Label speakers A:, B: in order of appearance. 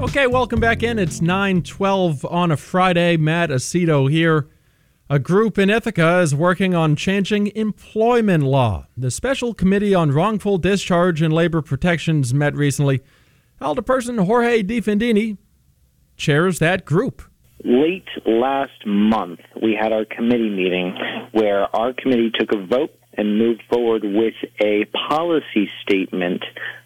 A: Okay, welcome back in. It's 9:12 on a Friday. Matt Aceto here. A group in Ithaca is working on changing employment law. The Special Committee on Wrongful Discharge and Labor Protections met recently. Alderperson Jorge DeFendini chairs that group.
B: Late last month, we had our committee meeting where our committee took a vote and moved forward with a policy statement